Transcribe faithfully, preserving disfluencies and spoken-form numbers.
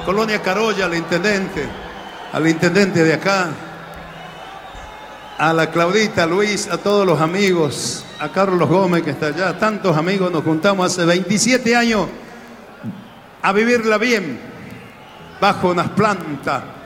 Colonia Carolla, al intendente, al intendente de acá, a la Claudita, a Luis, a todos los amigos, a Carlos Gómez que está allá, tantos amigos, nos juntamos hace veintisiete años a vivirla bien, bajo unas plantas,